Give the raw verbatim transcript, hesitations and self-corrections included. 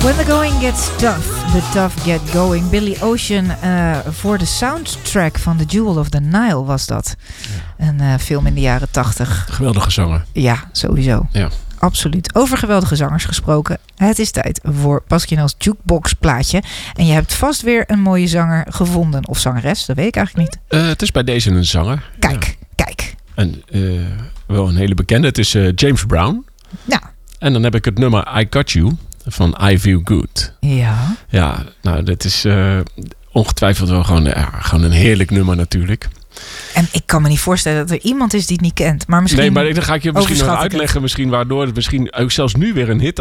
When the going gets tough, the tough get going. Billy Ocean uh, voor de soundtrack van The Jewel of the Nile was dat. Ja. Een uh, film in de jaren tachtig. Geweldige zanger. Ja, sowieso. Ja. Absoluut. Over geweldige zangers gesproken. Het is tijd voor Pasquinel's Jukebox plaatje. En je hebt vast weer een mooie zanger gevonden. Of zangeres, dat weet ik eigenlijk niet. Uh, het is bij deze een zanger. Kijk, ja. kijk. En uh, wel een hele bekende. Het is uh, James Brown. Ja. En dan heb ik het nummer I Got You van I Feel Good. Ja. Ja, nou dat is uh, ongetwijfeld wel gewoon, uh, gewoon een heerlijk nummer natuurlijk. En ik kan me niet voorstellen dat er iemand is die het niet kent. Maar misschien nee, maar dan ga ik je misschien nog uitleggen het. misschien waardoor het misschien ook zelfs nu weer een hit